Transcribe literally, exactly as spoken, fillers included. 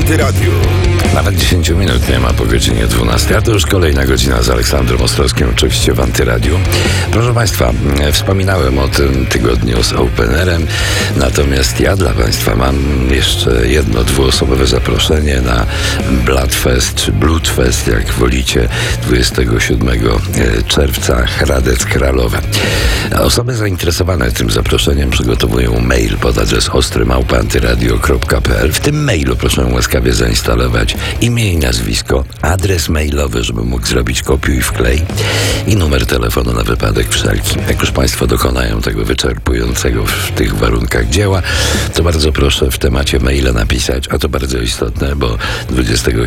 Antyradiu. Nawet dziesięć minut nie ma po godzinie dwunastej, a to już kolejna godzina z Aleksandrem Ostrowskim, oczywiście w Antyradiu. Proszę Państwa, wspominałem o tym tygodniu z Openerem, natomiast ja dla Państwa mam jeszcze jedno dwuosobowe zaproszenie na Bloodfest, czy Bloodfest, jak wolicie, dwudziestego siódmego czerwca, Hradec Králové. Osoby zainteresowane tym zaproszeniem przygotowują mail pod adres ostry małpa antyradio kropka p l. W tym mailu proszę łaskawie zainstalować imię i nazwisko, adres mailowy, żeby mógł zrobić kopiuj i wklej i numer telefonu na wypadek wszelki. Jak już Państwo dokonają tego wyczerpującego w tych warunkach dzieła, to bardzo proszę w temacie maila napisać, a to bardzo istotne, bo dwudziestego